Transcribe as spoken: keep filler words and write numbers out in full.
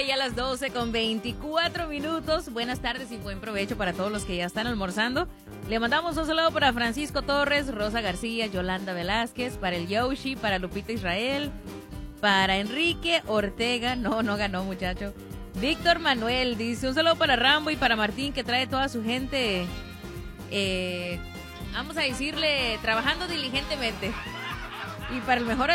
Ya a las doce con veinticuatro minutos. Buenas tardes y buen provecho para todos los que ya están almorzando. Le mandamos un saludo para Francisco Torres, Rosa García, Yolanda Velázquez, para el Yoshi, para Lupita Israel, para Enrique Ortega. No, no ganó, muchacho. Víctor Manuel dice un saludo para Rambo y para Martín, que trae toda su gente, eh, vamos a decirle, trabajando diligentemente. Y para el mejor